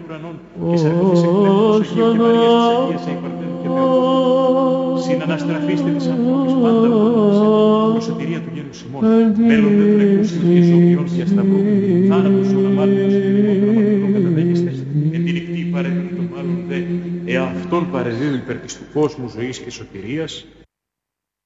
ουρανών και σαρκωθείς εκ πνεύματος Αγίου και Μαρίας της Αγίας ει Παρθένου και Θεοτόκου. Συναναστραφήστε της ανθρώπης πάντα ονομάσαι, προσωτηρία του γένους ημών, μέλλοντε των εκούσιων και ζωοποιών διασταυρού, θάνατος ονομάτων και λιμότερων αμαρτωλών καταδέχεστε, εν τη νυχτή παρεδίδουν των μάλλον δε, εαυτόν παρεδίδουν υπέρ της του κόσμου ζωής και σωτηρίας,